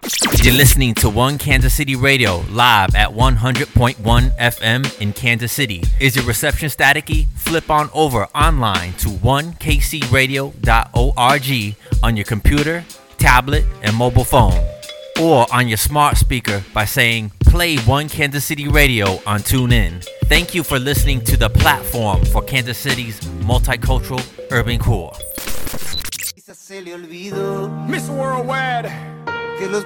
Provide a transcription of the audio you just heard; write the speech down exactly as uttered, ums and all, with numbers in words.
You're listening to One Kansas City Radio live at one hundred point one F M in Kansas City. Is your reception staticky? Flip on over online to one k c radio dot org on your computer, tablet, and mobile phone, or on your smart speaker by saying play One Kansas City Radio on TuneIn. Thank you for listening to the platform for Kansas City's multicultural urban core. Se le olvidó Miss Worldwide que los